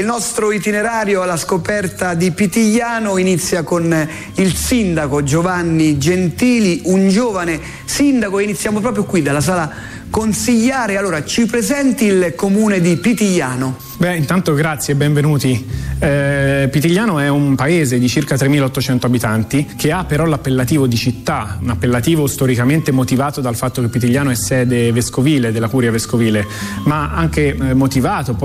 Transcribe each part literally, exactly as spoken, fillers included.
Il nostro itinerario alla scoperta di Pitigliano inizia con il sindaco Giovanni Gentili, un giovane sindaco. Iniziamo proprio qui dalla sala consigliare. Allora, ci presenti il comune di Pitigliano? Beh, intanto grazie e benvenuti. Eh, Pitigliano è un paese di circa tremilaottocento abitanti che ha però l'appellativo di città, un appellativo storicamente motivato dal fatto che Pitigliano è sede vescovile della curia vescovile, ma anche eh, motivato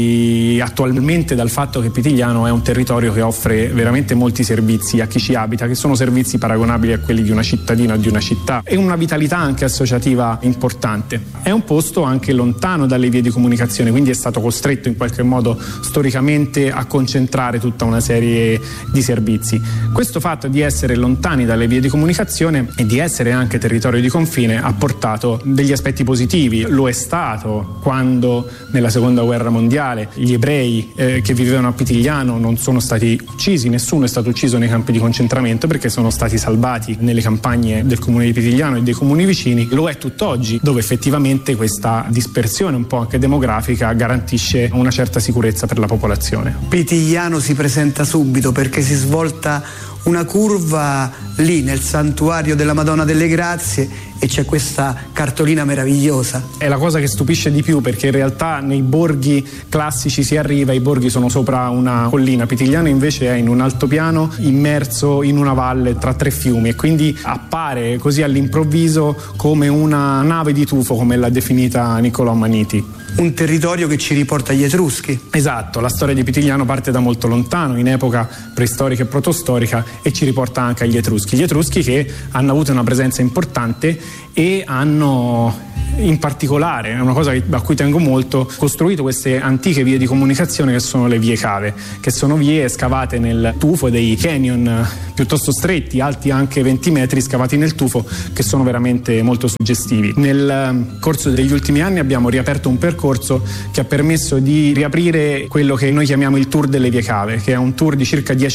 poi attualmente dal fatto che Pitigliano è un territorio che offre veramente molti servizi a chi ci abita, che sono servizi paragonabili a quelli di una cittadina o di una città, e una vitalità anche associativa importante. È un posto anche lontano dalle vie di comunicazione, quindi è stato costretto in qualche modo storicamente a concentrare tutta una serie di servizi. Questo fatto di essere lontani dalle vie di comunicazione e di essere anche territorio di confine ha portato degli aspetti positivi. Lo è stato quando nella seconda guerra mondiale gli ebrei eh, che vivevano a Pitigliano non sono stati uccisi, nessuno è stato ucciso nei campi di concentramento perché sono stati salvati nelle campagne del comune di Pitigliano e dei comuni vicini. Lo è tutt'oggi, dove effettivamente questa dispersione un po' anche demografica garantisce una certa sicurezza per la popolazione. Pitigliano si presenta subito perché si svolta una curva lì nel santuario della Madonna delle Grazie e c'è questa cartolina meravigliosa. È la cosa che stupisce di più, perché in realtà nei borghi classici si arriva, i borghi sono sopra una collina. Pitigliano invece è in un altopiano immerso in una valle tra tre fiumi e quindi appare così all'improvviso come una nave di tufo, come l'ha definita Niccolò Amaniti. Un territorio che ci riporta agli Etruschi. Esatto, la storia di Pitigliano parte da molto lontano, in epoca preistorica e protostorica, e ci riporta anche agli Etruschi. Gli Etruschi che hanno avuto una presenza importante e hanno, in particolare, è una cosa a cui tengo molto, costruito queste antiche vie di comunicazione che sono le vie cave, che sono vie scavate nel tufo, dei canyon piuttosto stretti, alti anche venti metri, scavati nel tufo, che sono veramente molto suggestivi. Nel corso degli ultimi anni abbiamo riaperto un percorso che ha permesso di riaprire quello che noi chiamiamo il tour delle vie cave, che è un tour di circa dieci